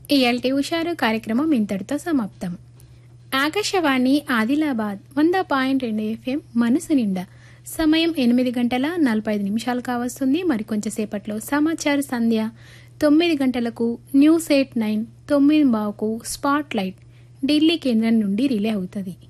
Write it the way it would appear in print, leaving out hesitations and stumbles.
ఇయాల్టి హుషారు కార్యక్రమం ఇంతటితో సమాప్తం. ఆకాశవాణి ఆదిలాబాద్ 100.2 FM మనసు నిండా. సమయం 8:45 కావస్తుంది. మరికొంచెం సేపట్లో సమాచార సంధ్య 9 గంటలకు news at 9, 9:15కు spot light Delhi కేంద్రం నుండి రిలే అవుతుంది.